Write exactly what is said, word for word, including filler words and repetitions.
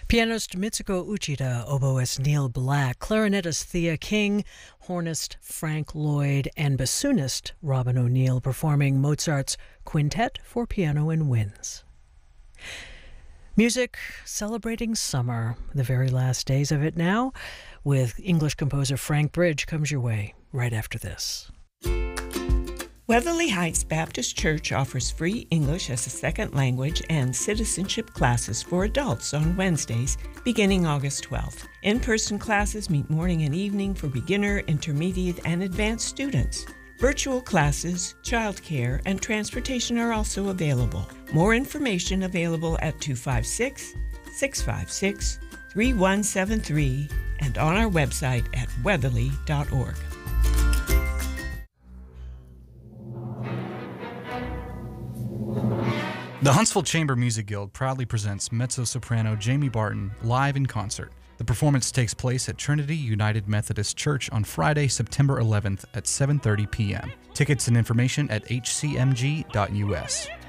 Pianist Mitsuko Uchida, oboist Neil Black, clarinetist Thea King, hornist Frank Lloyd, and bassoonist Robin O'Neill performing Mozart's Quintet for Piano and Winds. Music celebrating summer, the very last days of it now, with English composer Frank Bridge comes your way right after this. Weatherly Heights Baptist Church offers free English as a second language and citizenship classes for adults on Wednesdays beginning August twelfth. In-person classes meet morning and evening for beginner, intermediate, and advanced students. Virtual classes, childcare, and transportation are also available. More information available at two five six, six five six, three one seven three and on our website at weatherly dot org. The Huntsville Chamber Music Guild proudly presents mezzo-soprano Jamie Barton live in concert. The performance takes place at Trinity United Methodist Church on Friday, September eleventh at seven thirty p.m. Tickets and information at h c m g dot u s.